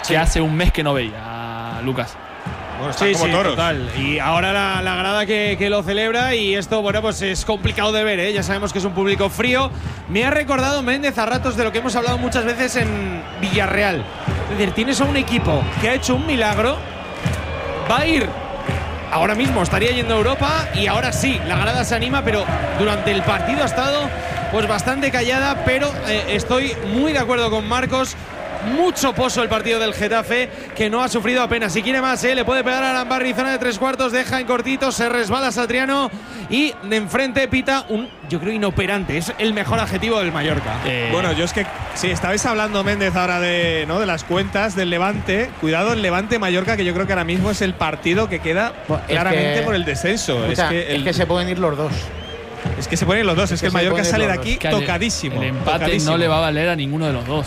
que hace un mes que no veía, Lucas. Bueno, están como toros. Total. Y ahora la grada que lo celebra, y esto, bueno, pues es complicado de ver, ¿eh? Ya sabemos que es un público frío. Me ha recordado Méndez a ratos de lo que hemos hablado muchas veces en Villarreal. Es decir, tienes a un equipo que ha hecho un milagro, va a ir, ahora mismo estaría yendo a Europa, y ahora sí, la grada se anima, pero durante el partido ha estado pues bastante callada. Pero estoy muy de acuerdo con Marcos. Mucho pozo el partido del Getafe, que no ha sufrido apenas. Si quiere más, le puede pegar a Arambarri, zona de 3/4, deja en cortito, se resbala Satriano y de enfrente pita un, yo creo, inoperante. Es el mejor adjetivo del Mallorca. Bueno, yo es que sí, estabais hablando, Méndez, ahora de las cuentas del Levante. Cuidado el Levante-Mallorca, que yo creo que ahora mismo es el partido que queda claramente por el descenso. Escucha, es que se pueden ir los dos. Es que se pueden ir los dos. Es que el Mallorca sale de aquí tocadísimo. El empate no le va a valer a ninguno de los dos.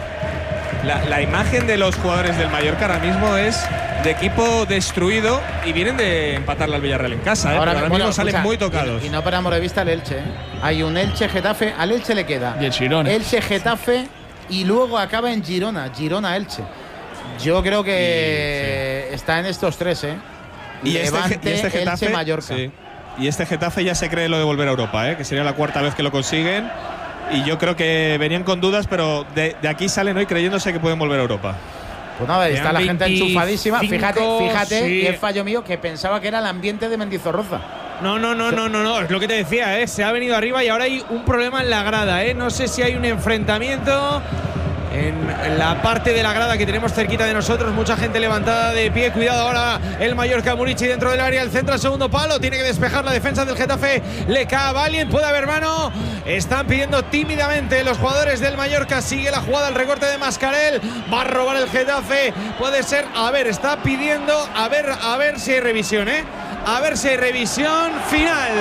La imagen de los jugadores del Mallorca ahora mismo es de equipo destruido, y vienen de empatarle al Villarreal en casa. Ahora mismo salen muy tocados. Y no perdamos de vista el Elche. Hay un Elche-Getafe. Al Elche le queda y el Girona. Elche-Getafe, y luego acaba en Girona. Girona-Elche. Yo creo que está en estos tres, ¿eh? Y Levante, este Getafe, Elche-Mallorca. Sí. Y este Getafe ya se cree lo de volver a Europa, que sería la cuarta vez que lo consiguen. Y yo creo que venían con dudas, pero de aquí salen hoy creyéndose que pueden volver a Europa. Pues nada, está la gente enchufadísima. Fíjate, sí. Y es fallo mío, que pensaba que era el ambiente de Mendizorroza. No, es lo que te decía, se ha venido arriba y ahora hay un problema en la grada, no sé si hay un enfrentamiento en la parte de la grada que tenemos cerquita de nosotros. Mucha gente levantada de pie. Cuidado ahora el Mallorca. Murici dentro del área, el centro al segundo palo, tiene que despejar la defensa del Getafe. Le cae a Valiant, puede haber mano. Están pidiendo tímidamente los jugadores del Mallorca. Sigue la jugada, el recorte de Mascarell, va a robar el Getafe, puede ser. A ver, está pidiendo, a ver si hay revisión, a ver si hay revisión. Final.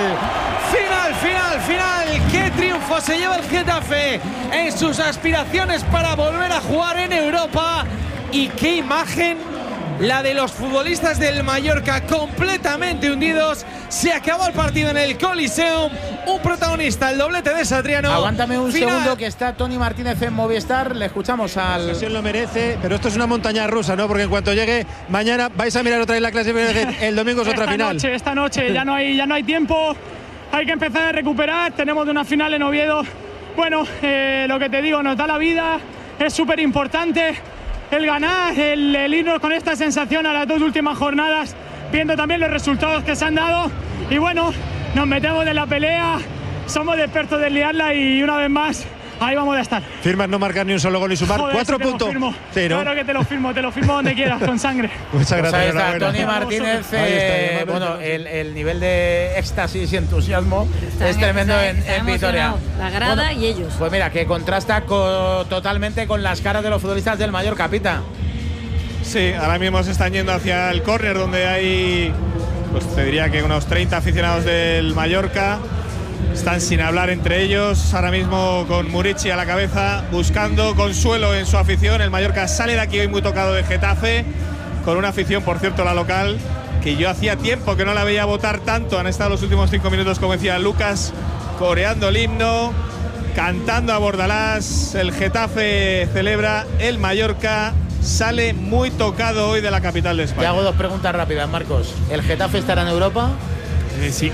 ¡Qué triunfo se lleva el Getafe en sus aspiraciones para volver a jugar en Europa! Y qué imagen la de los futbolistas del Mallorca, completamente hundidos. Se acabó el partido en el Coliseum. Un protagonista, el doblete de Satriano. Aguántame un segundo, que está Tony Martínez en Movistar. Le escuchamos al… La sesión lo merece, pero esto es una montaña rusa, ¿no? Porque en cuanto llegue mañana vais a mirar otra vez la clasificación. El domingo es otra final. Esta noche ya no hay tiempo. Hay que empezar a recuperar. Tenemos una final en Oviedo. Bueno, lo que te digo, nos da la vida. Es súper importante el ganar, el irnos con esta sensación a las dos últimas jornadas, viendo también los resultados que se han dado. Y bueno, nos metemos en la pelea. Somos expertos de liarla y una vez más ahí vamos a estar. Firmas no marcar ni un solo gol y sumar. Joder, 4 puntos. Sí, ¿no? Claro que te lo firmo donde quieras, con sangre. Muchas gracias. Ahí está Tony Martínez. Bueno, el nivel de éxtasis y entusiasmo es tremendo en Vitoria. La grada y ellos. Pues mira, que contrasta totalmente con las caras de los futbolistas del Mallorca, Pita. Sí, ahora mismo se están yendo hacia el córner, donde hay, pues te diría que unos 30 aficionados del Mallorca. Están sin hablar entre ellos, ahora mismo con Murici a la cabeza, buscando consuelo en su afición. El Mallorca sale de aquí hoy muy tocado de Getafe, con una afición, por cierto, la local, que yo hacía tiempo que no la veía votar tanto. Han estado los últimos 5 minutos, como decía Lucas, coreando el himno, cantando a Bordalás. El Getafe celebra, el Mallorca sale muy tocado hoy de la capital de España. Te hago 2 preguntas rápidas, Marcos. ¿El Getafe estará en Europa? Sí.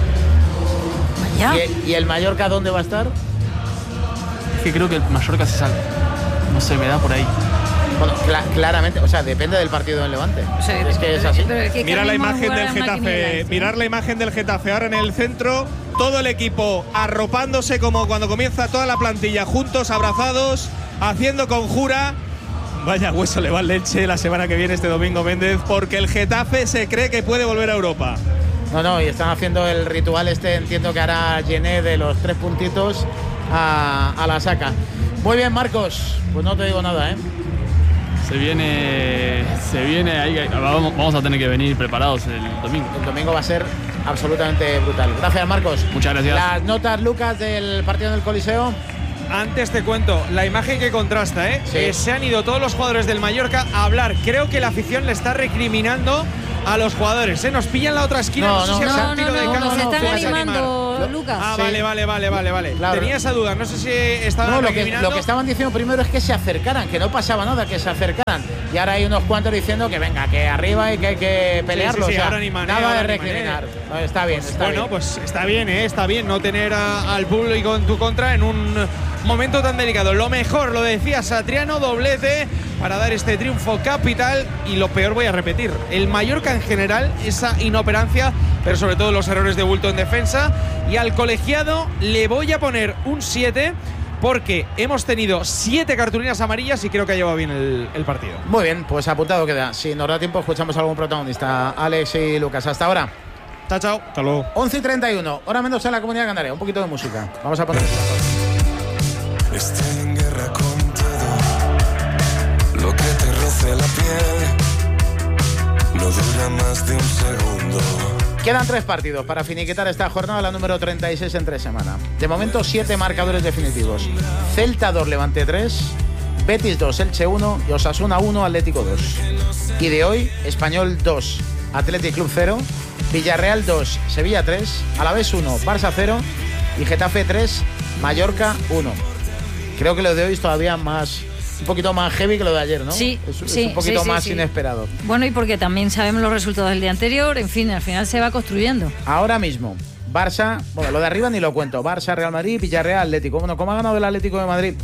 ¿Y el Mallorca dónde va a estar? Es que creo que el Mallorca se salva. No sé, me da por ahí. Bueno, claramente, o sea, depende del partido del Levante. O sea, es que es así. Mira la imagen del Getafe. Mirar la imagen del Getafe ahora en el centro. Todo el equipo arropándose como cuando comienza toda la plantilla, juntos, abrazados, haciendo conjura. Vaya hueso le va al Elche la semana que viene, este domingo, Méndez, porque el Getafe se cree que puede volver a Europa. No, y están haciendo el ritual entiendo que hará Gené de los 3 puntitos a la saca. Muy bien, Marcos, pues no te digo nada, Se viene ahí, vamos a tener que venir preparados el domingo. El domingo va a ser absolutamente brutal. Gracias, Marcos. Muchas gracias. Las notas, Lucas, del partido del Coliseo. Antes te cuento la imagen que contrasta, Sí. Se han ido todos los jugadores del Mallorca a hablar. Creo que la afición le está recriminando a los jugadores, Nos pillan la otra esquina. No, se están animando. Lo- Lucas. Ah, Sí. vale. Claro. Tenía esa duda, no sé si estaban No, lo recriminando. que estaban diciendo primero es que se acercaran, que no pasaba nada, que se acercaran. Y ahora hay unos cuantos diciendo que venga, que arriba y que hay que pelearlo. sí, o sea, ahora ni manera, nada de ahora ni recriminar. manera. No, está bien, está Bueno, bien. pues está bien, está bien no tener al público en tu contra en un momento tan delicado. Lo mejor, lo decía Satriano, doblete para dar este triunfo capital. Y lo peor, voy a repetir, el Mallorca en general, esa inoperancia, pero sobre todo los errores de bulto en defensa. Y al colegiado le voy a poner un 7 porque hemos tenido 7 cartulinas amarillas y creo que ha llevado bien el partido. Muy bien, pues apuntado queda. Si nos da tiempo, escuchamos a algún protagonista. Alex y Lucas, hasta ahora. Chao. Hasta luego. 11:31, hora menos en la Comunidad Canaria. Un poquito de música. Vamos a poner. Estoy en guerra con todo lo que te roce la piel. No dura más de un segundo. Quedan 3 partidos para finiquitar esta jornada, la número 36 en 3 semanas. De momento, 7 marcadores definitivos. Celta 2, Levante 3, Betis 2, Elche 1 y Osasuna 1, Atlético 2. Y de hoy, Español 2, Athletic Club 0, Villarreal 2, Sevilla 3, Alavés 1, Barça 0 y Getafe 3, Mallorca 1. Creo que lo de hoy es todavía más, un poquito más heavy que lo de ayer, ¿no? Sí, es sí, un poquito sí, más sí. inesperado. Bueno, y porque también sabemos los resultados del día anterior, en fin, al final se va construyendo. Ahora mismo, Barça, bueno, lo de arriba ni lo cuento. Barça, Real Madrid, Villarreal, Atlético. Bueno, como ha ganado el Atlético de Madrid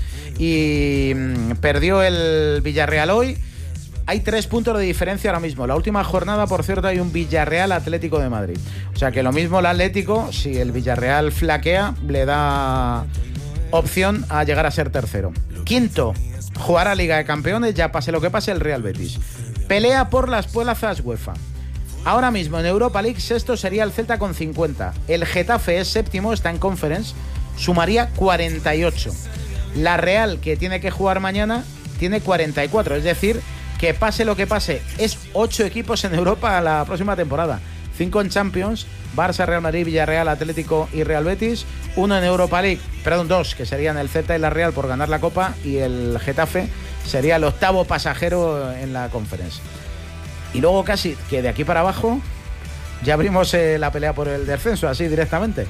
y perdió el Villarreal hoy, hay 3 puntos de diferencia ahora mismo. La última jornada, por cierto, hay un Villarreal Atlético de Madrid. O sea que lo mismo el Atlético, si el Villarreal flaquea, le da opción a llegar a ser tercero. Quinto, jugar a Liga de Campeones, ya pase lo que pase, el Real Betis. Pelea por las plazas UEFA. Ahora mismo en Europa League, sexto sería el Celta con 50. El Getafe es séptimo, está en Conference, sumaría 48. La Real, que tiene que jugar mañana, tiene 44. Es decir, que pase lo que pase, es 8 equipos en Europa la próxima temporada. 5 en Champions, Barça, Real Madrid, Villarreal, Atlético y Real Betis. 1 en Europa League, perdón, 2, que serían el Celta y la Real por ganar la Copa. Y el Getafe sería el 8º pasajero en la Conference. Y luego casi que de aquí para abajo ya abrimos la pelea por el descenso, así directamente.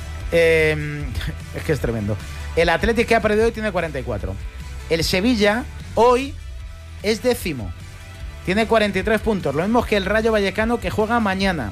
Es que es tremendo. El Atlético que ha perdido hoy tiene 44. El Sevilla hoy es décimo. Tiene 43 puntos. Lo mismo que el Rayo Vallecano, que juega mañana.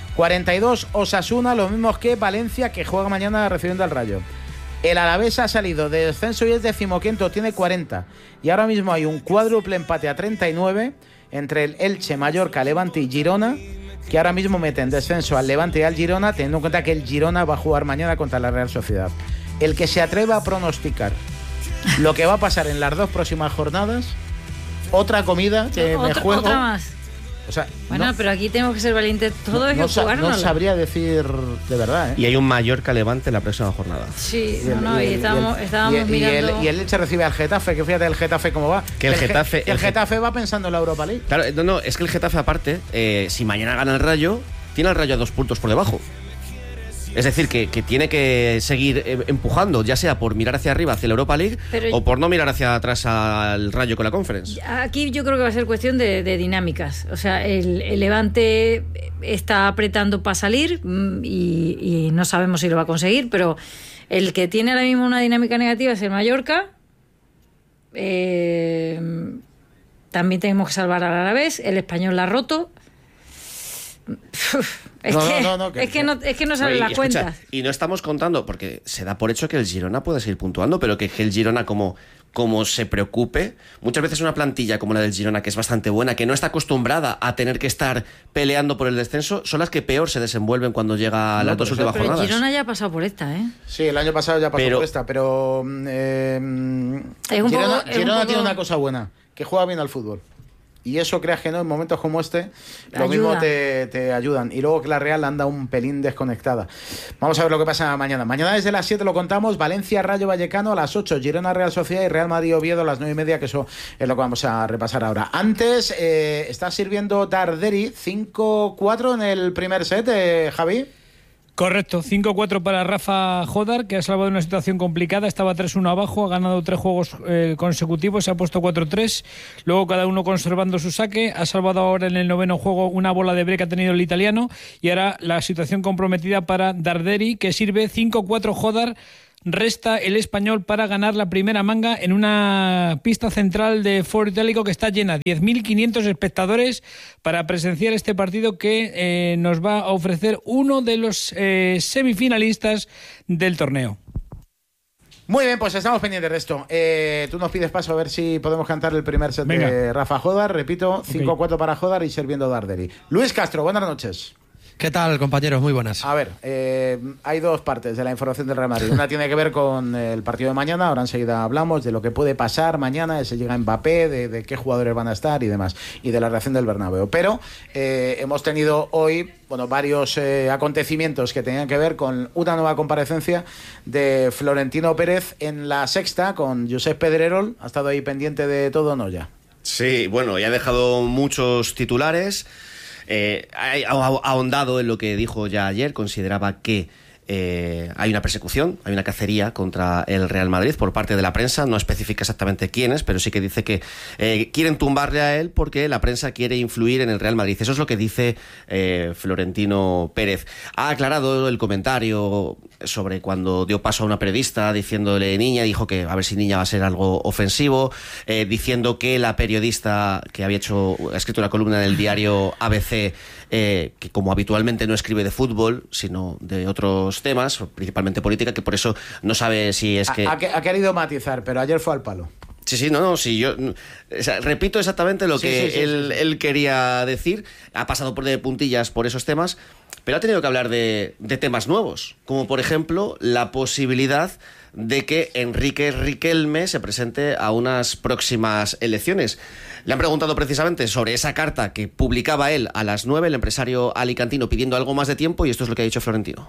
42 Osasuna, lo mismo que Valencia, que juega mañana recibiendo al Rayo. El Alavés ha salido de descenso y es decimoquinto, tiene 40. Y ahora mismo hay un cuádruple empate a 39 entre el Elche, Mallorca, Levante y Girona, que ahora mismo meten descenso al Levante y al Girona, teniendo en cuenta que el Girona va a jugar mañana contra la Real Sociedad. El que se atreva a pronosticar lo que va a pasar en las 2 próximas jornadas, otra comida que me juego. Otra más. O sea, Bueno, no, pero aquí tenemos que ser valientes todos y no jugárnosla. sabría decir de verdad, ¿eh? Y hay un Mallorca Levante en la próxima jornada. Sí, y estábamos mirando. Y el Elche recibe al Getafe, que fíjate el Getafe cómo va. Que el Getafe- el Getafe va pensando en la Europa League. Claro, no, es que el Getafe aparte, si mañana gana el Rayo, tiene al Rayo a 2 puntos por debajo. Es decir, que tiene que seguir empujando, ya sea por mirar hacia arriba, hacia la Europa League, Pero o por no mirar hacia atrás al Rayo con la Conference. Aquí yo creo que va a ser cuestión de dinámicas. O sea, el Levante está apretando para salir y no sabemos si lo va a conseguir, pero el que tiene ahora mismo una dinámica negativa es el Mallorca. También tenemos que salvar al Alavés. El Español la ha roto. Es que no salen las cuentas. Y no estamos contando, porque se da por hecho que el Girona puede seguir puntuando, pero que el Girona como se preocupe, muchas veces una plantilla como la del Girona, que es bastante buena, que no está acostumbrada a tener que estar peleando por el descenso, son las que peor se desenvuelven cuando llega a las 2 últimas pero jornadas. el Girona ya ha pasado por esta, ¿eh? Sí, el año pasado ya pasó por esta, pero Girona tiene una cosa buena, que juega bien al fútbol. Y eso, creas que no, en momentos como este, lo mismo te ayudan. Y luego que la Real anda un pelín desconectada. Vamos a ver lo que pasa mañana. Mañana desde las 7 lo contamos. Valencia, Rayo Vallecano a las 8. Girona, Real Sociedad y Real Madrid, Oviedo a las 9:30, que eso es lo que vamos a repasar ahora. Antes, está sirviendo Darderi 5-4 en el primer set, Javi. Correcto, 5-4 para Rafa Jodar, que ha salvado una situación complicada, estaba 3-1 abajo, ha ganado 3 juegos consecutivos, se ha puesto 4-3, luego cada uno conservando su saque, ha salvado ahora en el 9º juego una bola de break que ha tenido el italiano, y ahora la situación comprometida para Darderi, que sirve 5-4 Jodar. Resta el español para ganar la primera manga en una pista central de Foro Itálico que está llena, 10.500 espectadores para presenciar este partido que nos va a ofrecer uno de los semifinalistas del torneo. Muy bien, pues estamos pendientes de esto. Tú nos pides paso a ver si podemos cantar el primer set de Rafa Jodar. Repito, 5-4 para Jodar y sirviendo Darderi. Luis Castro, buenas noches. ¿Qué tal, compañeros? Muy buenas. A ver, hay dos partes de la información del Real Madrid. Una tiene que ver con el partido de mañana, ahora enseguida hablamos de lo que puede pasar mañana, si llega Mbappé, de qué jugadores van a estar y demás, y de la reacción del Bernabéu. Pero hemos tenido hoy varios acontecimientos que tenían que ver con una nueva comparecencia de Florentino Pérez en La Sexta con Josep Pedrerol. ¿Ha estado ahí pendiente de todo o no ya? Sí, bueno, ya ha dejado muchos titulares. Ha ahondado en lo que dijo ya ayer. Consideraba que hay una persecución, hay una cacería contra el Real Madrid por parte de la prensa. No especifica exactamente quiénes, pero sí que dice que quieren tumbarle a él porque la prensa quiere influir en el Real Madrid. Eso es lo que dice Florentino Pérez. Ha aclarado el comentario sobre cuando dio paso a una periodista diciéndole niña, dijo que a ver si niña va a ser algo ofensivo, diciendo que la periodista que ha escrito una columna en el diario ABC, que como habitualmente no escribe de fútbol, sino de otros temas, principalmente política, que por eso no sabe si es que... Ha querido matizar, pero ayer fue al palo. Sí, yo repito exactamente lo que él quería decir. Ha pasado por de puntillas por esos temas, pero ha tenido que hablar de temas nuevos, como por ejemplo la posibilidad de que Enrique Riquelme se presente a unas próximas elecciones. Le han preguntado precisamente sobre esa carta que publicaba él a las 9, el empresario alicantino, pidiendo algo más de tiempo, y esto es lo que ha dicho Florentino.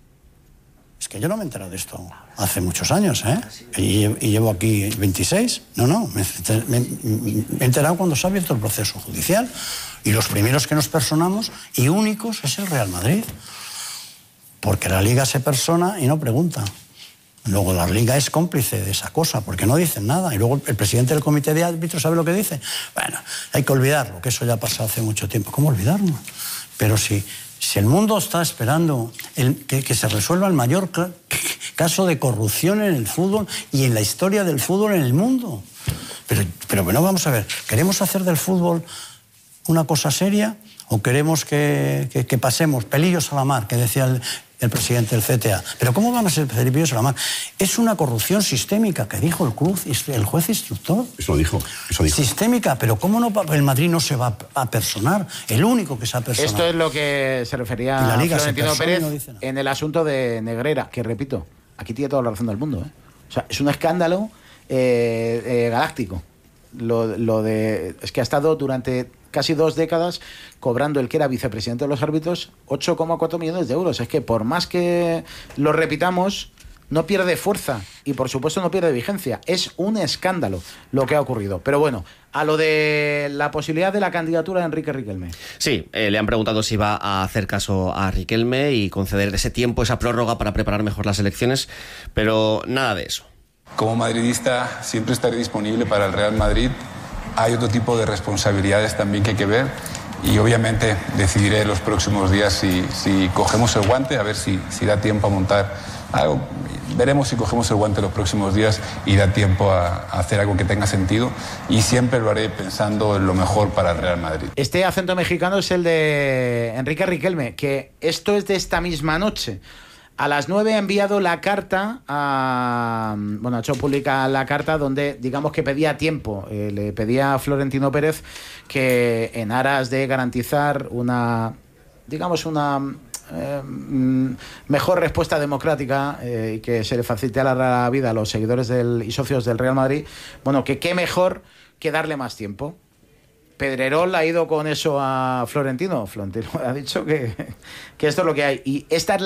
Es que yo no me he enterado de esto hace muchos años, ¿eh? Y llevo aquí 26. Me he enterado cuando se ha abierto el proceso judicial. Y los primeros que nos personamos, y únicos, es el Real Madrid. Porque la Liga se persona y no pregunta. Luego la Liga es cómplice de esa cosa, porque no dicen nada. Y luego el presidente del comité de árbitros sabe lo que dice. Bueno, hay que olvidarlo, que eso ya ha pasado hace mucho tiempo. ¿Cómo olvidarlo? Pero si el mundo está esperando que se resuelva el mayor caso de corrupción en el fútbol y en la historia del fútbol en el mundo. Pero bueno, vamos a ver, ¿queremos hacer del fútbol una cosa seria o queremos que pasemos pelillos a la mar, que decía el presidente del CTA? Pero ¿cómo van a ser pelillos a la mar? Es una corrupción sistémica, que dijo el juez instructor. Eso dijo. Sistémica, pero ¿cómo no? El Madrid no se va a personar. El único que se ha personado. Esto es lo que se refería a Florentino Pérez en el asunto de Negreira, que repito, aquí tiene toda la razón del mundo, ¿eh? O sea, es un escándalo galáctico. Es que ha estado durante casi 2 décadas cobrando el que era vicepresidente de los árbitros 8,4 millones de euros. Es que por más que lo repitamos, no pierde fuerza y por supuesto no pierde vigencia. Es un escándalo lo que ha ocurrido. Pero bueno, a lo de la posibilidad de la candidatura de Enrique Riquelme. Sí, le han preguntado si va a hacer caso a Riquelme y conceder ese tiempo, esa prórroga para preparar mejor las elecciones, pero nada de eso. Como madridista siempre estaré disponible para el Real Madrid. Hay otro tipo de responsabilidades también que hay que ver y obviamente decidiré en los próximos días si cogemos el guante, a ver si da tiempo a montar algo. Veremos si cogemos el guante los próximos días y da tiempo a hacer algo que tenga sentido, y siempre lo haré pensando en lo mejor para el Real Madrid. Este acento mexicano es el de Enrique Riquelme, que esto es de esta misma noche. A las 9 ha enviado la carta ha hecho pública la carta donde, digamos, que pedía tiempo. Le pedía a Florentino Pérez que, en aras de garantizar una mejor respuesta democrática y que se le facilitara la vida a los seguidores y socios del Real Madrid, que qué mejor que darle más tiempo. Pedrerol ha ido con eso a Florentino. Florentino ha dicho que esto es lo que hay. Y esta es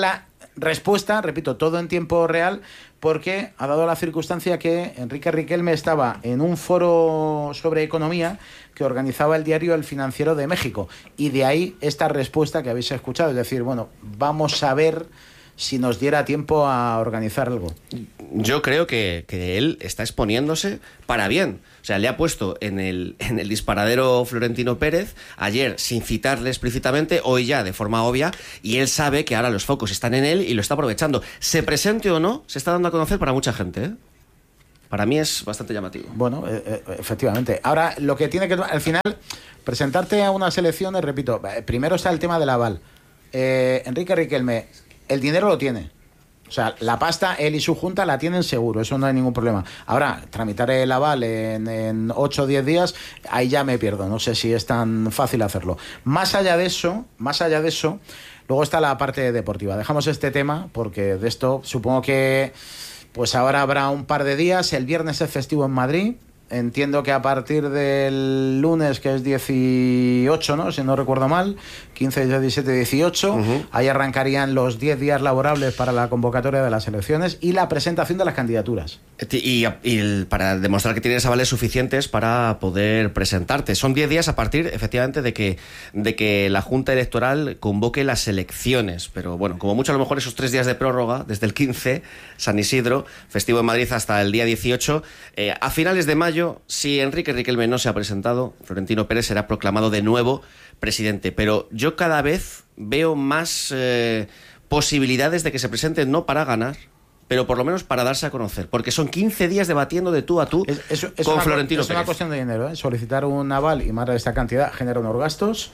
respuesta, repito, todo en tiempo real, porque ha dado la circunstancia que Enrique Riquelme estaba en un foro sobre economía que organizaba el diario El Financiero de México, y de ahí esta respuesta que habéis escuchado, es decir, bueno, vamos a ver si nos diera tiempo a organizar algo. Yo creo que él está exponiéndose para bien. O sea, le ha puesto en el disparadero Florentino Pérez, ayer sin citarle explícitamente, hoy ya de forma obvia, y él sabe que ahora los focos están en él y lo está aprovechando. Se presente o no, se está dando a conocer para mucha gente, ¿eh? Para mí es bastante llamativo. Bueno, efectivamente. Ahora, lo que tiene que... Al final, presentarte a unas elecciones, repito, primero está el tema del aval. Enrique Riquelme, el dinero lo tiene. O sea, la pasta, él y su junta la tienen seguro, eso no hay ningún problema. Ahora, tramitar el aval en 8 o 10 días, ahí ya me pierdo, no sé si es tan fácil hacerlo. Más allá de eso, luego está la parte deportiva. Dejamos este tema, porque de esto supongo que pues ahora habrá un par de días. El viernes es festivo en Madrid. Entiendo que a partir del lunes, que es 18, ¿no? Si no recuerdo mal, 15, 17, 18, ahí arrancarían los 10 días laborables para la convocatoria de las elecciones y la presentación de las candidaturas. Y para demostrar que tienes avales suficientes para poder presentarte. Son 10 días a partir, efectivamente, de que la Junta Electoral convoque las elecciones. Pero bueno, como mucho a lo mejor esos 3 días de prórroga, desde el 15, San Isidro, festivo en Madrid hasta el día 18, a finales de mayo, si Enrique Riquelme no se ha presentado, Florentino Pérez será proclamado de nuevo presidente. Pero yo cada vez veo más posibilidades de que se presente, no para ganar, pero por lo menos para darse a conocer, porque son 15 días debatiendo de tú a tú con Florentino Pérez. Es una cuestión de dinero, ¿eh? Solicitar un aval y más de esta cantidad genera unos gastos.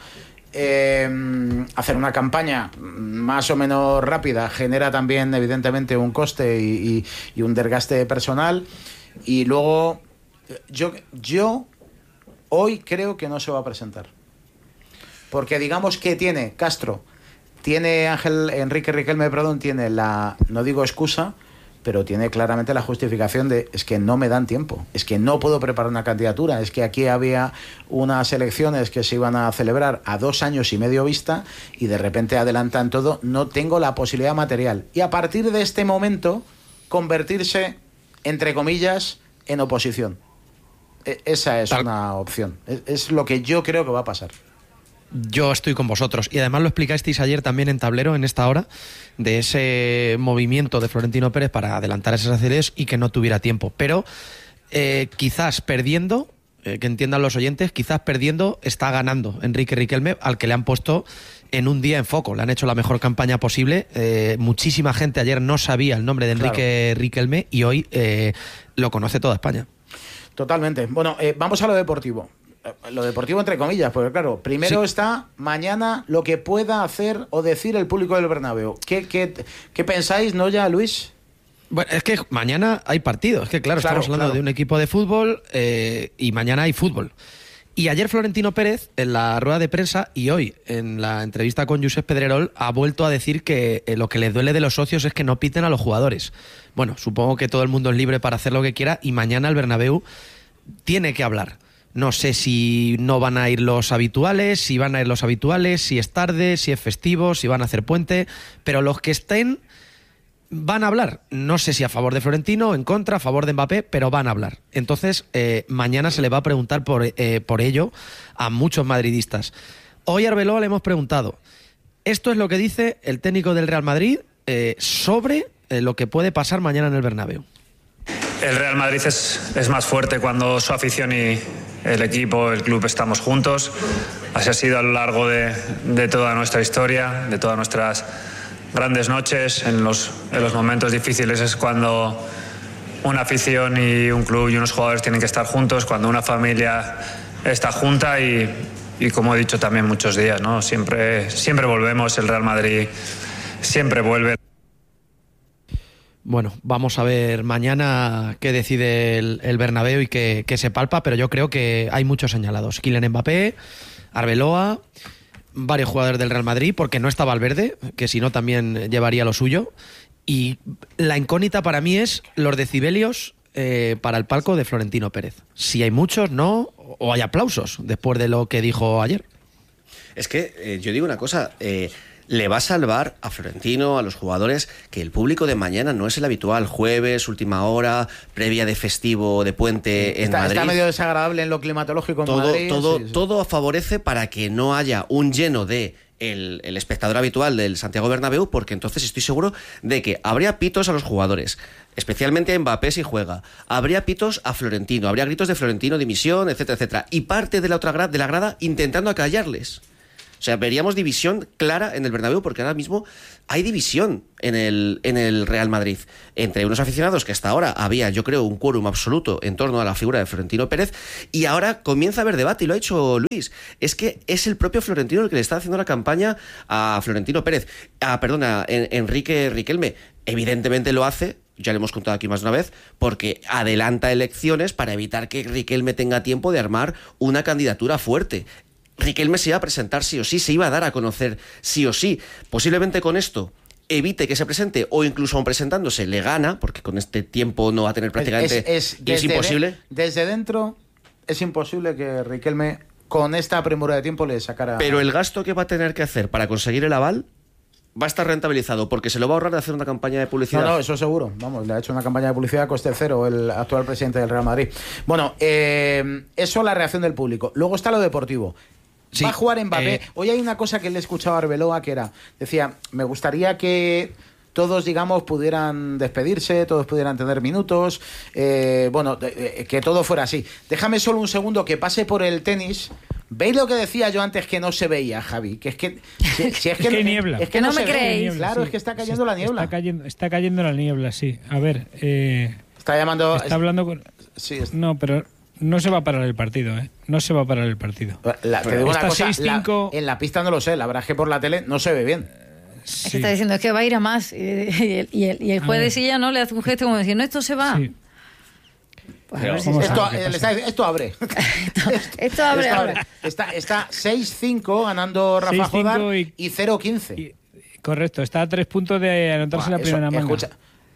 Hacer una campaña más o menos rápida genera también, evidentemente, un coste y un desgaste personal. Y luego, yo hoy creo que no se va a presentar. Porque digamos que tiene Enrique Riquelme, tiene no digo excusa, pero tiene claramente la justificación de: es que no me dan tiempo, es que no puedo preparar una candidatura, es que aquí había unas elecciones que se iban a celebrar a 2 años y medio vista y de repente adelantan todo, no tengo la posibilidad material. Y a partir de este momento, convertirse, entre comillas, en oposición. Esa es una opción. Es lo que yo creo que va a pasar. Yo estoy con vosotros. Y además lo explicasteis ayer también en Tablero, en esta hora, de ese movimiento de Florentino Pérez para adelantar esas aceleres y que no tuviera tiempo. Pero quizás perdiendo, que entiendan los oyentes, quizás perdiendo está ganando Enrique Riquelme, al que le han puesto en un día en foco. Le han hecho la mejor campaña posible. Muchísima gente ayer no sabía el nombre de Enrique Riquelme y hoy lo conoce toda España. Totalmente. Bueno, vamos a lo deportivo. Lo deportivo entre comillas, porque claro, primero está mañana lo que pueda hacer o decir el público del Bernabéu. ¿Qué pensáis, no ya, Luis? Bueno, es que mañana hay partido. Es que claro, estamos hablando de un equipo de fútbol y mañana hay fútbol. Y ayer Florentino Pérez, en la rueda de prensa y hoy en la entrevista con Josep Pedrerol, ha vuelto a decir que lo que les duele de los socios es que no piten a los jugadores. Bueno, supongo que todo el mundo es libre para hacer lo que quiera y mañana el Bernabéu tiene que hablar. No sé si no van a ir los habituales, si van a ir los habituales, si es tarde, si es festivo, si van a hacer puente, pero los que estén van a hablar. No sé si a favor de Florentino, en contra, a favor de Mbappé, pero van a hablar. Entonces, mañana se le va a preguntar por ello a muchos madridistas. Hoy a Arbeloa le hemos preguntado. Esto es lo que dice el técnico del Real Madrid sobre lo que puede pasar mañana en el Bernabéu. El Real Madrid es más fuerte cuando su afición y el equipo, el club estamos juntos. Así ha sido a lo largo de toda nuestra historia, de todas nuestras grandes noches. En los momentos difíciles es cuando una afición y un club y unos jugadores tienen que estar juntos, cuando una familia está junta y como he dicho también muchos días, ¿no? Siempre volvemos, el Real Madrid siempre vuelve. Bueno, vamos a ver mañana qué decide el Bernabéu y qué se palpa, pero yo creo que hay muchos señalados. Kylian Mbappé, Arbeloa, varios jugadores del Real Madrid, porque no está Valverde, que si no también llevaría lo suyo. Y la incógnita para mí es los decibelios para el palco de Florentino Pérez. Si hay muchos, no, o hay aplausos después de lo que dijo ayer. Es que yo digo una cosa... le va a salvar a Florentino, a los jugadores, que el público de mañana no es el habitual, jueves, última hora, previa de festivo, de puente en Madrid. Está medio desagradable en lo climatológico en Madrid. Todo favorece para que no haya un lleno de el espectador habitual del Santiago Bernabéu, porque entonces estoy seguro de que habría pitos a los jugadores, especialmente a Mbappé si juega, habría pitos a Florentino, habría gritos de Florentino, dimisión, etcétera, etcétera, y parte de la otra de la grada intentando acallarles. O sea, veríamos división clara en el Bernabéu, porque ahora mismo hay división en el Real Madrid entre unos aficionados que hasta ahora había, yo creo, un quórum absoluto en torno a la figura de Florentino Pérez, y ahora comienza a haber debate, y lo ha hecho Luis. Es que es el propio Florentino el que le está haciendo la campaña a Florentino Pérez, a Enrique Riquelme. Evidentemente lo hace, ya le hemos contado aquí más de una vez, porque adelanta elecciones para evitar que Riquelme tenga tiempo de armar una candidatura fuerte. Riquelme se iba a presentar sí o sí, se iba a dar a conocer sí o sí. Posiblemente con esto evite que se presente, o incluso aun presentándose le gana, porque con este tiempo no va a tener prácticamente... Es imposible. Desde dentro es imposible que Riquelme con esta premura de tiempo le sacara... Pero el gasto que va a tener que hacer para conseguir el aval va a estar rentabilizado, porque se lo va a ahorrar de hacer una campaña de publicidad. No, eso seguro. Vamos, le ha hecho una campaña de publicidad a coste cero el actual presidente del Real Madrid. Bueno, eso la reacción del público. Luego está lo deportivo. Sí, va a jugar Mbappé. Hoy hay una cosa que le he escuchado a Arbeloa, que decía, me gustaría que todos, digamos, pudieran despedirse, todos pudieran tener minutos, que todo fuera así. Déjame solo un segundo que pase por el tenis. ¿Veis lo que decía yo antes que no se veía, Javi? Que es que... Si es que hay niebla. Es que no me creéis. Claro, sí. Es que está cayendo la niebla. Está cayendo la niebla, sí. A ver... está llamando... Está hablando con... Sí, No, pero... No se va a parar el partido, ¿eh? No se va a parar el partido. Te digo una cosa, en la pista no lo sé, la verdad es que por la tele no se ve bien. Sí. Es que está diciendo, es que va a ir a más. Y el juez de silla no le hace un gesto como diciendo, esto se va. Sí. Pues esto abre. esto abre ahora. Está 6-5 ganando Rafa Jodar y 0-15. Correcto, está a 3 puntos de anotarse la primera manga. Escucha,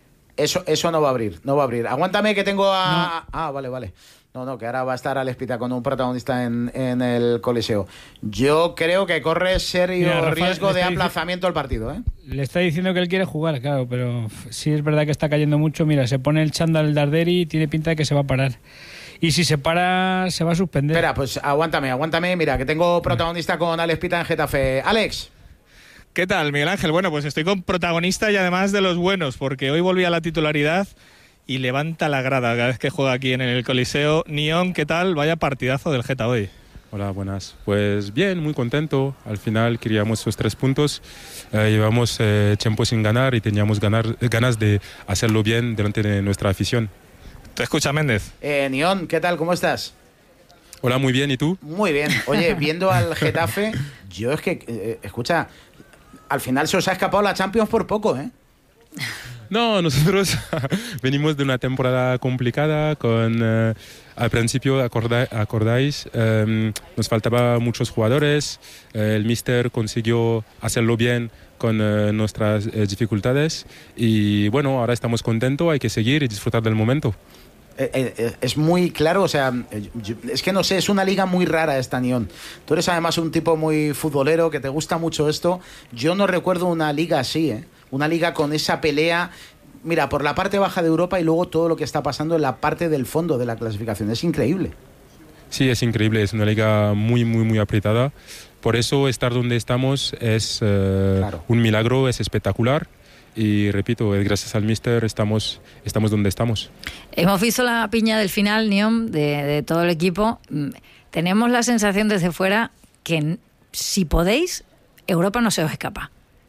eso no va a abrir, Aguántame que tengo a... No. Ah, vale. No, que ahora va a estar Alex Pita con un protagonista en el Coliseo. Yo creo que corre serio riesgo de aplazamiento al partido, ¿eh? Le está diciendo que él quiere jugar, claro, pero sí es verdad que está cayendo mucho. Mira, se pone el chándal Darderi y tiene pinta de que se va a parar. Y si se para, se va a suspender. Espera, pues aguántame. Mira, que tengo protagonista con Alex Pita en Getafe. Alex. ¿Qué tal, Miguel Ángel? Bueno, pues estoy con protagonista y además de los buenos, porque hoy volví a la titularidad y levanta la grada cada vez que juega aquí en el Coliseo. Nión, ¿qué tal? Vaya partidazo del Geta hoy. Hola, buenas. Pues bien, muy contento. Al final queríamos esos 3 puntos. Llevamos tiempo sin ganar y teníamos ganas de hacerlo bien delante de nuestra afición. ¿Te escucha, Méndez? Nión, ¿qué tal? ¿Cómo estás? Hola, muy bien. ¿Y tú? Muy bien. Oye, viendo al Getafe, yo es que, escucha, al final se os ha escapado la Champions por poco, ¿eh? No, nosotros venimos de una temporada complicada con, al principio, acordáis, nos faltaban muchos jugadores, el míster consiguió hacerlo bien con nuestras dificultades y bueno, ahora estamos contentos, hay que seguir y disfrutar del momento. Es muy claro, o sea, es que no sé, es una liga muy rara esta, Nión. Tú eres además un tipo muy futbolero, que te gusta mucho esto. Yo no recuerdo una liga así, ¿eh? Una liga con esa pelea, mira, por la parte baja de Europa y luego todo lo que está pasando en la parte del fondo de la clasificación. Es increíble. Sí, es increíble, es una liga muy, muy, muy apretada. Por eso estar donde estamos es un milagro, es espectacular. Y repito, gracias al míster estamos donde estamos. Hemos visto la piña del final, Nión, de todo el equipo. Tenemos la sensación desde fuera que si podéis, Europa no se os escapa.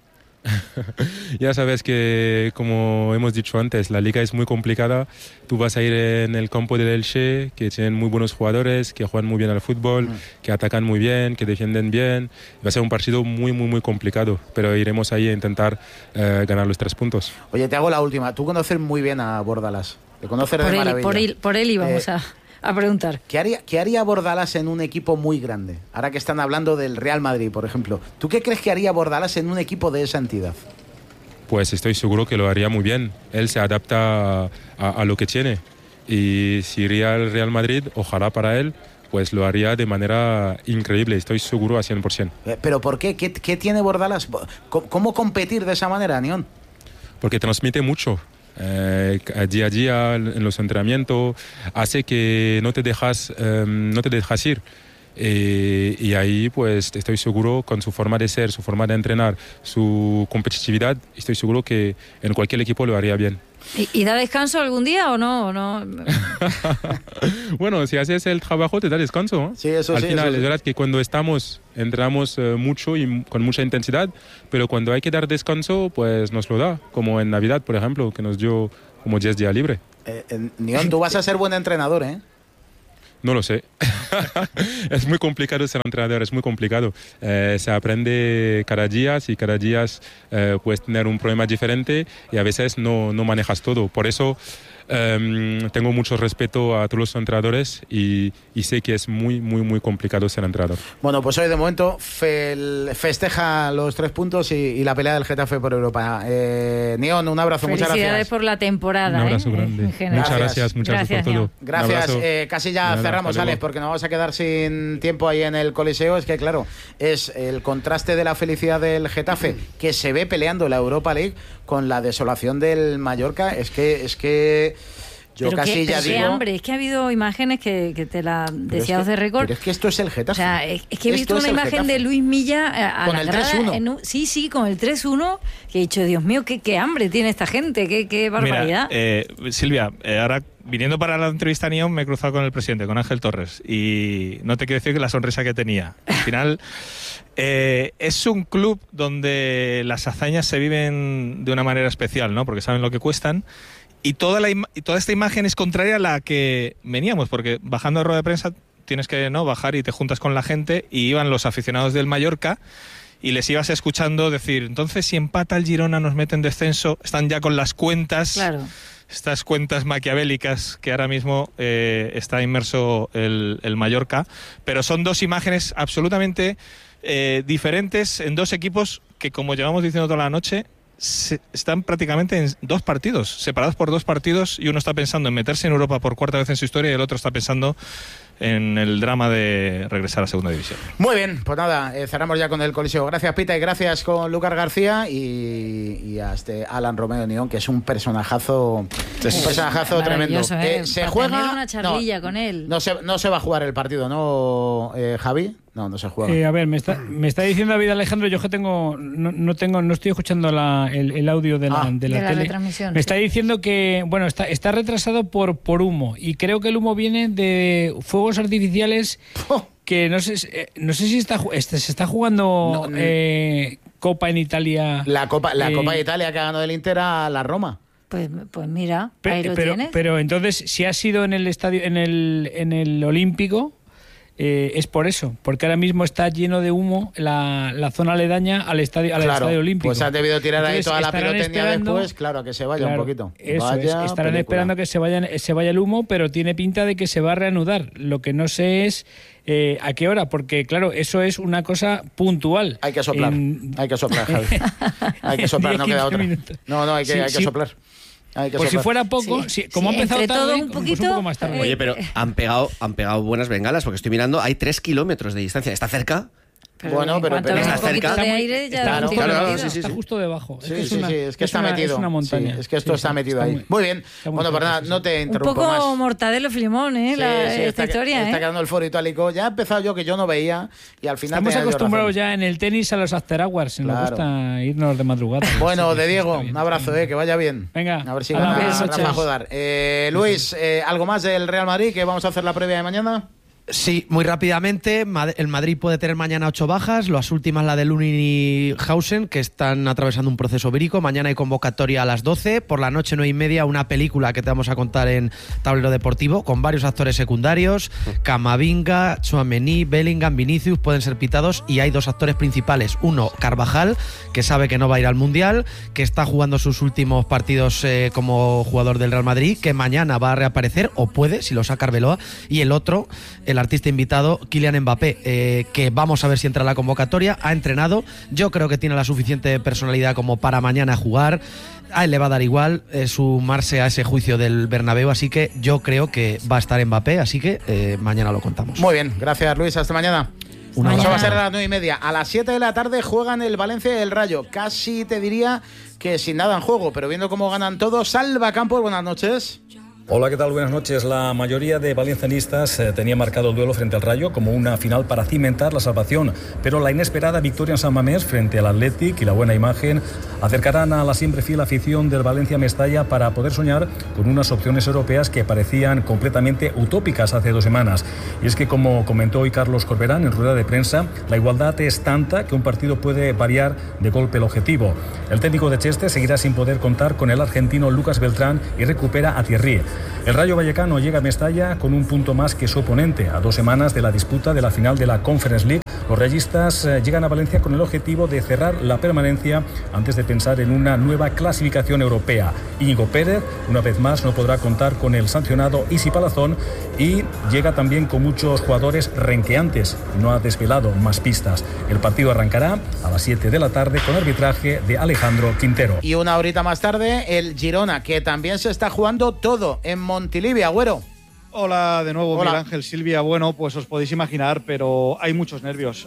Ya sabes que, como hemos dicho antes, la liga es muy complicada. Tú vas a ir en el campo del Elche, que tienen muy buenos jugadores, que juegan muy bien al fútbol, que atacan muy bien, que defienden bien. Va a ser un partido muy, muy, muy complicado, pero iremos ahí a intentar ganar los 3 puntos. Oye, te hago la última. Tú conoces muy bien a Bordalas. Te conoces de maravilla. Por él íbamos a preguntar. ¿Qué haría Bordalas en un equipo muy grande? Ahora que están hablando del Real Madrid, por ejemplo. ¿Tú qué crees que haría Bordalas en un equipo de esa entidad? Pues estoy seguro que lo haría muy bien. Él se adapta a lo que tiene. Y si iría al Real Madrid, ojalá para él, pues lo haría de manera increíble, estoy seguro a 100%. ¿Pero por qué? ¿Qué tiene Bordalas? ¿Cómo competir de esa manera, Nión? Porque transmite mucho. Día a día en los entrenamientos hace que no te dejas ir. Y ahí pues estoy seguro, con su forma de ser, su forma de entrenar, su competitividad, estoy seguro que en cualquier equipo lo haría bien. ¿Y da descanso algún día o no? Bueno, si haces el trabajo te da descanso, ¿no? Sí, eso Al sí. final, Eso sí. es verdad que cuando entrenamos mucho y con mucha intensidad, pero cuando hay que dar descanso, pues nos lo da, como en Navidad, por ejemplo, que nos dio como 10 días libre. Nión, tú vas a ser buen entrenador, ¿eh? No lo sé. Es muy complicado ser entrenador, es muy complicado. Se aprende cada día y cada día puedes tener un problema diferente y a veces no manejas todo. Por eso tengo mucho respeto a todos los entrenadores y sé que es muy, muy, muy complicado ser entrenador. Bueno, pues hoy de momento festeja los 3 puntos y la pelea del Getafe por Europa. Nión, un abrazo, muchas gracias. Felicidades por la temporada. Un abrazo grande. Muchas gracias por todo. Gracias. Casi ya cerramos, Alex, porque nos vamos a quedar sin tiempo ahí en el Coliseo. Es que, claro, es el contraste de la felicidad del Getafe, que se ve peleando la Europa League, con la desolación del Mallorca. Es que yo pero casi ya digo... hambre, es que ha habido imágenes que te la deseados de récord. Pero es que esto es el Getafe. O sea, es que he visto una imagen de Luis Milla a con la el grada 3-1. Sí, con el 3-1, que he dicho, Dios mío, qué hambre tiene esta gente, qué barbaridad. Mira, Silvia, ahora viniendo para la entrevista a Nión me he cruzado con el presidente, con Ángel Torres, y no te quiero decir que la sonrisa que tenía. Al final, es un club donde las hazañas se viven de una manera especial, ¿no? Porque saben lo que cuestan. Y toda esta imagen es contraria a la que veníamos, porque bajando a rueda de prensa tienes que bajar y te juntas con la gente, y iban los aficionados del Mallorca y les ibas escuchando decir, entonces si empata el Girona nos mete en descenso, están ya con las cuentas, claro. Estas cuentas maquiavélicas que ahora mismo está inmerso el Mallorca, pero son dos imágenes absolutamente diferentes en dos equipos que, como llevamos diciendo toda la noche, están prácticamente en 2 partidos, separados por 2 partidos, y uno está pensando en meterse en Europa por 4ª vez en su historia y el otro está pensando en el drama de regresar a segunda división. Muy bien, pues nada, cerramos ya con el Coliseo. Gracias, Pita, y gracias con Lucas García y a Alan Romeo Nión, que es un personajazo, tremendo. Se juega tener una charlilla con él. No se va a jugar el partido, ¿no, Javi? No se juega. A ver, me está diciendo David Alejandro, yo que no estoy escuchando el audio de la tele. Retransmisión. Me está diciendo que, bueno, está retrasado por humo, y creo que el humo viene de fuegos artificiales que no sé si se está jugando Copa en Italia. La Copa de Italia que ha ganado el Inter a la Roma. Pues mira, ahí lo tienes. Pero entonces, si ha sido en el estadio, en el Olímpico, es por eso, porque ahora mismo está lleno de humo la zona aledaña al estadio olímpico. Pues han debido tirar ahí toda la pirotecnia después, a que se vaya un poquito. Estarán esperando que se vaya el humo, pero tiene pinta de que se va a reanudar. Lo que no sé es a qué hora, porque claro, eso es una cosa puntual. Hay que soplar, Javi. Hay que soplar, no queda otra. No, hay que soplar. Pues si fuera poco, como ha empezado tarde, un poquito, pues un poco más tarde. Oye, pero han pegado buenas bengalas, porque estoy mirando, hay 3 kilómetros de distancia. ¿Está cerca? Pero bueno, pero está cerca. De aire ya está justo debajo. Es que está metido. Es una montaña. Sí, es que esto está metido ahí. Muy bien. Bueno, pues nada, no te interrumpo más. Un poco Mortadelo Filemón, esta historia. Está quedando el foro itálico. Ya he empezado yo, que yo no veía, y al final estamos acostumbrados ya en el tenis a los after hours. Nos gusta irnos de madrugada. Bueno, de Diego, un abrazo, que vaya bien. Venga. A ver si gana Rafa Jodar. Luis, ¿algo más del Real Madrid, que vamos a hacer la previa de mañana? Sí, muy rápidamente, el Madrid puede tener mañana 8 bajas, las últimas la de Lunin y Hausen, que están atravesando un proceso vírico. Mañana hay convocatoria a las 12, por la noche 9:30 una película que te vamos a contar en Tablero Deportivo, con varios actores secundarios, Camavinga, Tchouaméni, Bellingham, Vinicius, pueden ser pitados, y hay 2 actores principales, uno Carvajal, que sabe que no va a ir al Mundial, que está jugando sus últimos partidos como jugador del Real Madrid, que mañana va a reaparecer, o puede, si lo saca Arbeloa, y el otro, el artista invitado, Kylian Mbappé, que vamos a ver si entra a la convocatoria. Ha entrenado, yo creo que tiene la suficiente personalidad como para mañana jugar. A él le va a dar igual sumarse a ese juicio del Bernabéu, así que yo creo que va a estar Mbappé, así que mañana lo contamos. Muy bien, gracias Luis, hasta mañana. Eso va a ser a las 9:30. A las 7 de la tarde juegan el Valencia y el Rayo. Casi te diría que sin nada en juego, pero viendo cómo ganan todos. Salva Campos, buenas noches. Hola, ¿qué tal? Buenas noches. La mayoría de valencianistas tenía marcado el duelo frente al Rayo como una final para cimentar la salvación, pero la inesperada victoria en San Mamés frente al Athletic y la buena imagen acercarán a la siempre fiel afición del Valencia Mestalla para poder soñar con unas opciones europeas que parecían completamente utópicas hace 2 semanas. Y es que, como comentó hoy Carlos Corberán en rueda de prensa, la igualdad es tanta que un partido puede variar de golpe el objetivo. El técnico de Cheste seguirá sin poder contar con el argentino Lucas Beltrán y recupera a Thierry. El Rayo Vallecano llega a Mestalla con un punto más que su oponente, a 2 semanas de la disputa de la final de la Conference League. Los rayistas llegan a Valencia con el objetivo de cerrar la permanencia antes de pensar en una nueva clasificación europea. Íñigo Pérez, una vez más, no podrá contar con el sancionado Isi Palazón y llega también con muchos jugadores renqueantes. No ha desvelado más pistas. El partido arrancará a las 7 de la tarde con arbitraje de Alejandro Quintero. Y una horita más tarde, el Girona, que también se está jugando todo en Montilivi, Agüero. Hola de nuevo, Hola. Miguel Ángel, Silvia. Bueno, pues os podéis imaginar, pero hay muchos nervios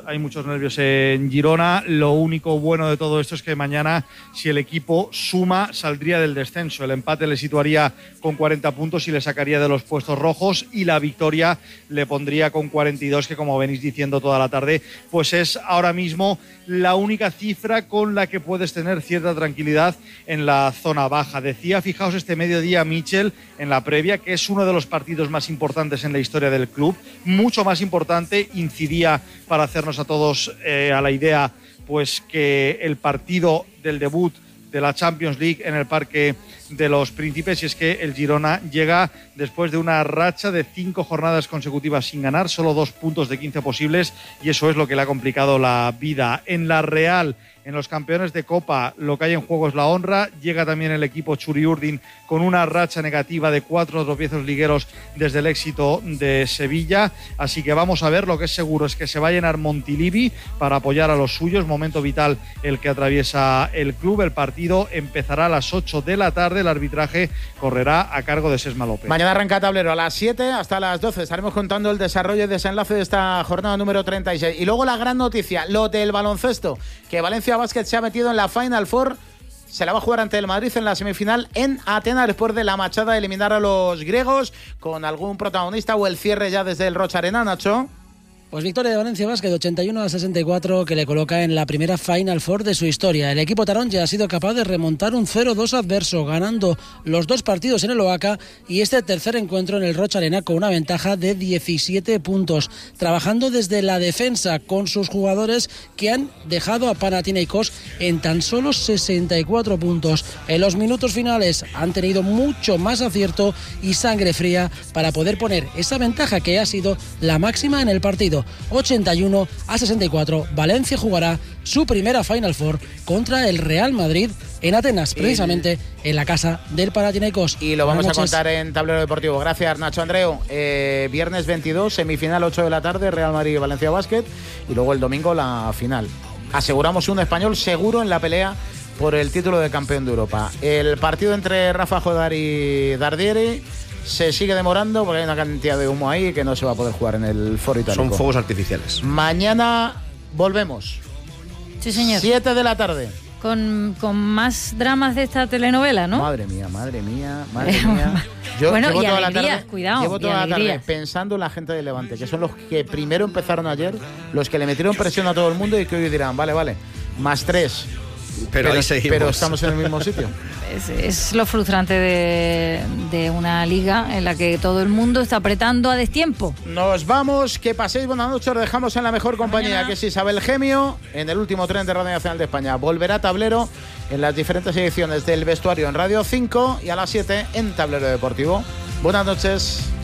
en Girona. Lo único bueno de todo esto es que mañana, si el equipo suma, saldría del descenso. El empate le situaría con 40 puntos y le sacaría de los puestos rojos, y la victoria le pondría con 42, que, como venís diciendo toda la tarde, pues es ahora mismo la única cifra con la que puedes tener cierta tranquilidad en la zona baja. Decía, fijaos, este mediodía Michel en la previa, que es uno de los partidos más importantes en la historia del club, mucho más importante, incidía para hacernos a todos a la idea, pues que el partido del debut de la Champions League en el Parque de los Príncipes, y es que el Girona llega después de una racha de 5 jornadas consecutivas sin ganar, solo 2 puntos de 15 posibles, y eso es lo que le ha complicado la vida. En la Real, en los campeones de Copa, lo que hay en juego es la honra. Llega también el equipo Churiurdin con una racha negativa de 4 tropiezos ligueros desde el éxito de Sevilla. Así que vamos a ver. Lo que es seguro es que se va a llenar Montilivi para apoyar a los suyos. Momento vital el que atraviesa el club. El partido empezará a las 8 de la tarde. El arbitraje correrá a cargo de Sesma López. Mañana arranca tablero a las 7 hasta las 12. Estaremos contando el desarrollo y desenlace de esta jornada número 36. Y luego la gran noticia, lo del baloncesto, que Valencia Basket se ha metido en la Final Four. Se la va a jugar ante el Madrid en la semifinal en Atenas, después de la machada de eliminar a los griegos, con algún protagonista o el cierre ya desde el Rocha Arena, Nacho. Pues victoria de Valencia Basket 81-64, que le coloca en la primera Final Four de su historia. El equipo taronja ha sido capaz de remontar un 0-2 adverso, ganando los 2 partidos en el Oaca y este tercer encuentro en el Rocha Arena con una ventaja de 17 puntos, trabajando desde la defensa con sus jugadores, que han dejado a Panathinaikos en tan solo 64 puntos. En los minutos finales han tenido mucho más acierto y sangre fría para poder poner esa ventaja que ha sido la máxima en el partido. 81-64, Valencia jugará su primera Final Four contra el Real Madrid en Atenas, precisamente en la casa del Panathinaikos. Y lo vamos a contar en Tablero Deportivo. Gracias, Nacho Andreu. Viernes 22, semifinal 8 de la tarde, Real Madrid y Valencia Basket, y luego el domingo la final. Aseguramos un español seguro en la pelea por el título de campeón de Europa. El partido entre Rafa Jodar y Dardieri se sigue demorando porque hay una cantidad de humo ahí que no se va a poder jugar en el Foro Itálico. Son fuegos artificiales. Mañana volvemos. Sí, señor. 7 de la tarde. Con más dramas de esta telenovela, ¿no? Madre mía, madre mía, madre mía. Yo bueno, llevo y toda alegrías, la tarde, cuidado. llevo toda y la tarde alegrías. pensando en la gente de Levante, que son los que primero empezaron ayer, los que le metieron presión a todo el mundo y que hoy dirán, vale, más 3. Pero ahí seguimos. Pero estamos en el mismo sitio. Es lo frustrante de una liga en la que todo el mundo está apretando a destiempo. Nos vamos, que paséis buenas noches, os dejamos en la mejor compañía, que es Isabel Gemio, en el último tren de Radio Nacional de España. Volverá Tablero en las diferentes ediciones del vestuario en Radio 5 y a las 7 en Tablero Deportivo. Buenas noches.